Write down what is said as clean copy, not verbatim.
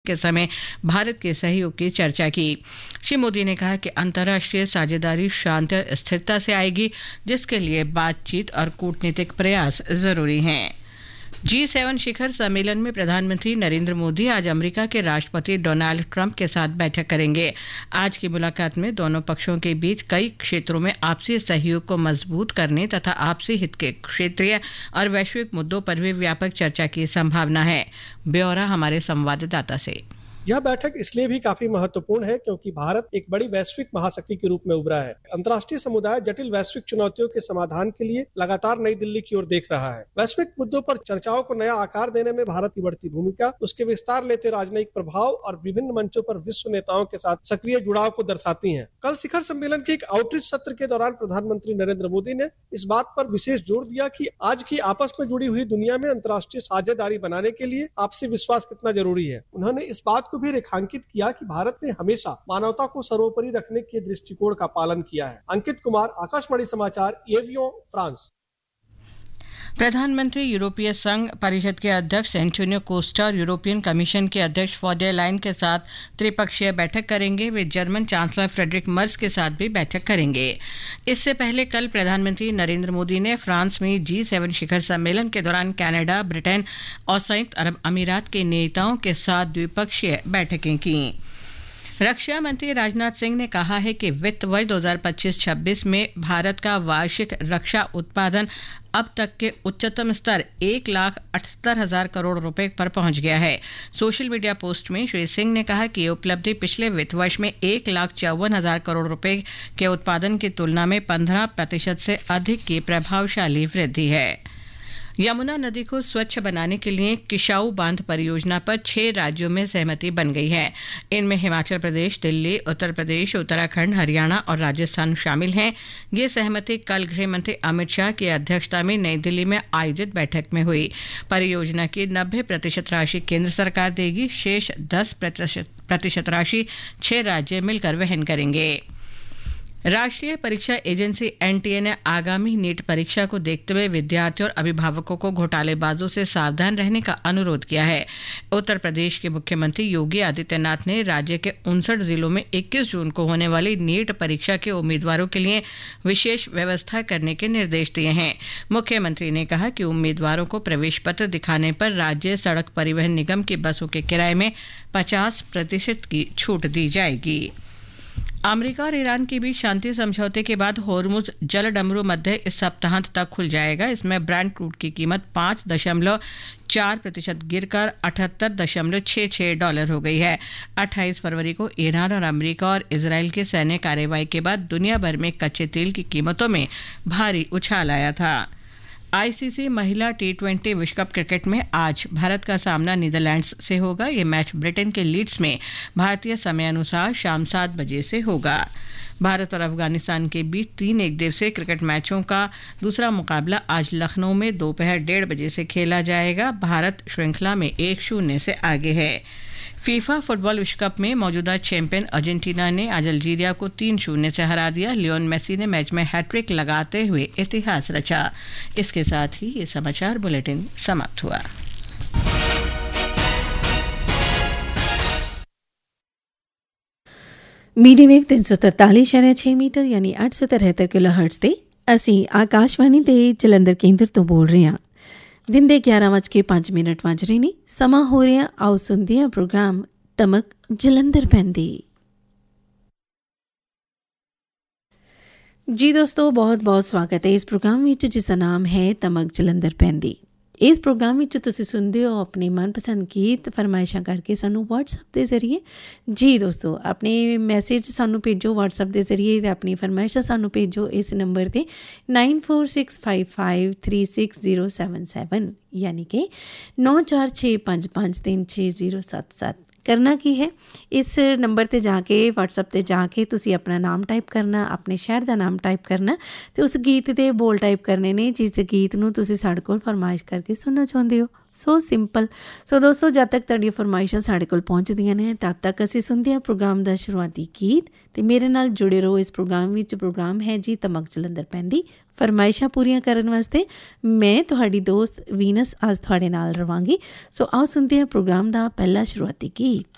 के समय भारत के सहयोग की चर्चा की। श्री मोदी ने कहा कि अंतर्राष्ट्रीय साझेदारी शांति और स्थिरता से आएगी, जिसके लिए बातचीत और कूटनीतिक प्रयास जरूरी हैं। G7 शिखर सम्मेलन में प्रधानमंत्री नरेंद्र मोदी आज अमेरिका के राष्ट्रपति डोनाल्ड ट्रंप के साथ बैठक करेंगे। आज की मुलाकात में दोनों पक्षों के बीच कई क्षेत्रों में आपसी सहयोग को मजबूत करने तथा आपसी हित के क्षेत्रीय और वैश्विक मुद्दों पर भी व्यापक चर्चा की संभावना है। ब्यौरा हमारे संवाददाता से। यह बैठक इसलिए भी काफी महत्वपूर्ण है क्योंकि भारत एक बड़ी वैश्विक महाशक्ति के रूप में उभरा है। अंतर्राष्ट्रीय समुदाय जटिल वैश्विक चुनौतियों के समाधान के लिए लगातार नई दिल्ली की ओर देख रहा है। वैश्विक मुद्दों पर चर्चाओं को नया आकार देने में भारत की बढ़ती भूमिका, उसके विस्तार लेते राजनयिक प्रभाव और विभिन्न मंचों पर विश्व नेताओं के साथ सक्रिय जुड़ाव को दर्शाती है। कल शिखर सम्मेलन के एक आउटरीच सत्र के दौरान प्रधानमंत्री नरेंद्र मोदी ने इस बात पर विशेष जोर दिया कि आज की आपस में जुड़ी हुई दुनिया में अंतर्राष्ट्रीय साझेदारी बनाने के लिए आपसी विश्वास कितना जरूरी है। उन्होंने इस बात को भी रेखांकित किया कि भारत ने हमेशा मानवता को सर्वोपरि रखने के दृष्टिकोण का पालन किया है। अंकित कुमार, आकाशवाणी समाचार, एवियों, फ्रांस। प्रधानमंत्री यूरोपीय संघ परिषद के अध्यक्ष एंटोनियो कोस्टा और यूरोपियन कमीशन के अध्यक्ष फॉन डर लायन के साथ त्रिपक्षीय बैठक करेंगे। वे जर्मन चांसलर फ्रेडरिक मर्ज के साथ भी बैठक करेंगे। इससे पहले कल प्रधानमंत्री नरेंद्र मोदी ने फ्रांस में G7 शिखर सम्मेलन के दौरान कनाडा, ब्रिटेन और संयुक्त अरब अमीरात के नेताओं के साथ द्विपक्षीय बैठकें की। रक्षा मंत्री राजनाथ सिंह ने कहा है कि वित्त वर्ष 2025-26 में भारत का वार्षिक रक्षा उत्पादन अब तक के उच्चतम स्तर 1,78,000 करोड़ रुपए पर पहुंच गया है। सोशल मीडिया पोस्ट में श्री सिंह ने कहा कि ये उपलब्धि पिछले वित्त वर्ष में 1,54,000 करोड़ रुपए के उत्पादन की तुलना में 15% से अधिक की प्रभावशाली वृद्धि है। यमुना नदी को स्वच्छ बनाने के लिए किशाऊ बांध परियोजना पर 6 राज्यों में सहमति बन गई है। इनमें हिमाचल प्रदेश, दिल्ली, उत्तर प्रदेश, उत्तराखंड, हरियाणा और राजस्थान शामिल हैं। ये सहमति कल गृह मंत्री अमित शाह की अध्यक्षता में नई दिल्ली में आयोजित बैठक में हुई। परियोजना की 90% राशि केंद्र सरकार देगी, शेष 10% राशि 6 राज्य मिलकर वहन करेंगे। राष्ट्रीय परीक्षा एजेंसी NTA ने आगामी नीट परीक्षा को देखते हुए विद्यार्थियों और अभिभावकों को घोटालेबाजों से सावधान रहने का अनुरोध किया है। उत्तर प्रदेश के मुख्यमंत्री योगी आदित्यनाथ ने राज्य के 59 जिलों में 21 जून को होने वाली नीट परीक्षा के उम्मीदवारों के लिए विशेष व्यवस्था करने के निर्देश दिए हैं। मुख्यमंत्री ने कहा कि उम्मीदवारों को प्रवेश पत्र दिखाने पर राज्य सड़क परिवहन निगम की बसों के किराए में 50% की छूट दी जाएगी। अमेरिका और ईरान के बीच शांति समझौते के बाद होर्मुज जलडमरू मध्य इस सप्ताहांत तक खुल जाएगा। इसमें ब्रेंट क्रूड की कीमत 5.4% गिरकर $78.66 हो गई है। 28 फरवरी को ईरान और अमेरिका और इजराइल के सैन्य कार्रवाई के बाद दुनिया भर में कच्चे तेल की कीमतों में भारी उछाल आया था। ICC महिला T20 विश्व कप क्रिकेट में आज भारत का सामना नीदरलैंड्स से होगा। ये मैच ब्रिटेन के लीड्स में भारतीय समय अनुसार शाम 7 बजे से होगा। भारत और अफगानिस्तान के बीच 3 एकदिवसीय क्रिकेट मैचों का दूसरा मुकाबला आज लखनऊ में दोपहर 1:30 बजे से खेला जाएगा। भारत श्रृंखला में 1-0 से आगे है। फीफा फुटबॉल विश्व कप में मौजूदा चैंपियन अर्जेंटीना ने आज अल्जीरिया को 3-0 से हरा दिया। लियोन मेसी ने मैच में हैट्रिक लगाते हुए इतिहास रचा। इसके साथ ही ये समाचार बुलेटिन समाप्त हुआ। मीडियम वेव 343.6 मीटर यानी 873 किलोहर्ट्ज ਤੇ ਅਸੀਂ ਆਕਾਸ਼ਵਾਣੀ ਦੇ ਜਲੰਧਰ ਕੇਂਦਰ ਤੋਂ ਬੋਲ ਰਹੇ ਹਾਂ। दिन ਦੇ 11:05 ਵੱਜ ਰਹੇ ਨੇ। ਸਮਾਂ ਹੋ ਰਿਹਾ, ਆਓ ਸੁਣਦੇ ਹਾਂ ਪ੍ਰੋਗਰਾਮ ਤਮਕ ਜਲੰਧਰ ਪੈਂਦੀ। जी दोस्तों, बहुत बहुत स्वागत है इस प्रोग्राम ਵਿੱਚ ਜਿਸ ਦਾ ਨਾਮ ਹੈ ਤਮਕ ਜਲੰਧਰ ਪੈਂਦੀ। ਇਸ ਪ੍ਰੋਗਰਾਮ ਵਿੱਚ ਤੁਸੀਂ ਸੁਣਦੇ ਹੋ ਆਪਣੇ ਮਨਪਸੰਦ ਗੀਤ ਫਰਮਾਇਸ਼ਾਂ ਕਰਕੇ ਸਾਨੂੰ WhatsApp ਦੇ ਜ਼ਰੀਏ। ਜੀ ਦੋਸਤੋ, ਆਪਣੇ ਮੈਸੇਜ ਸਾਨੂੰ ਭੇਜੋ WhatsApp ਦੇ ਜ਼ਰੀਏ ਅਤੇ ਆਪਣੀ ਫਰਮਾਇਸ਼ਾਂ ਸਾਨੂੰ ਭੇਜੋ ਇਸ ਨੰਬਰ 'ਤੇ 9465536077 यानी कि 9465536077। करना की है, इस नंबर ਤੇ ਜਾ ਕੇ WhatsApp ਤੇ ਜਾ ਕੇ ਤੁਸੀਂ ਆਪਣਾ ਨਾਮ ਟਾਈਪ ਕਰਨਾ, ਆਪਣੇ ਸ਼ਹਿਰ ਦਾ ਨਾਮ ਟਾਈਪ ਕਰਨਾ ਤੇ ਉਸ ਗੀਤ ਦੇ ਬੋਲ ਟਾਈਪ ਕਰਨੇ ਨੇ ਜਿਸ ਗੀਤ ਨੂੰ ਤੁਸੀਂ ਸਾਡੇ ਕੋਲ ਫਰਮਾਇਸ਼ ਕਰਕੇ ਸੁਣਨਾ ਚਾਹੁੰਦੇ ਹੋ। ਸੋ ਸਿੰਪਲ। ਸੋ ਦੋਸਤੋ, ਜਦ ਤੱਕ ਤੁਹਾਡੀਆਂ ਫਰਮਾਇਸ਼ਾਂ ਸਾਡੇ ਕੋਲ ਪਹੁੰਚਦੀਆਂ ਨੇ ਤਦ ਤੱਕ ਅਸੀਂ ਸੁਣਦੇ ਹਾਂ ਪ੍ਰੋਗਰਾਮ ਦਾ ਸ਼ੁਰੂਆਤੀ ਗੀਤ ਤੇ ਮੇਰੇ ਨਾਲ ਜੁੜੇ ਰਹੋ ਇਸ ਪ੍ਰੋਗਰਾਮ ਵਿੱਚ। ਪ੍ਰੋਗਰਾਮ ਹੈ ਜੀ ਤਮਕ ਜਲੰਧਰ ਪੈਂਦੀ। ਫਰਮਾਇਸ਼ਾਂ ਪੂਰੀਆਂ ਕਰਨ ਵਾਸਤੇ ਮੈਂ ਤੁਹਾਡੀ ਦੋਸਤ ਵੀਨਸ ਅੱਜ ਤੁਹਾਡੇ ਨਾਲ ਰਵਾਂਗੀ। ਸੋ ਆਓ ਸੁਣਦੇ ਹਾਂ ਪ੍ਰੋਗਰਾਮ ਦਾ ਪਹਿਲਾ ਸ਼ੁਰੂਆਤੀ ਗੀਤ।